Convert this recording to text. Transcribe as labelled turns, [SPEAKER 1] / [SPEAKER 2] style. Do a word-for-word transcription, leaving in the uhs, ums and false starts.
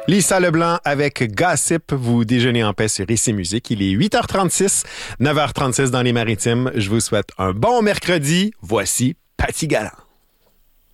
[SPEAKER 1] Lisa Leblanc avec Gossip. Vous déjeunez en paix sur Ici Musique. Il est huit heures trente-six, neuf heures trente-six dans les Maritimes. Je vous souhaite un bon mercredi. Voici Patty Galland.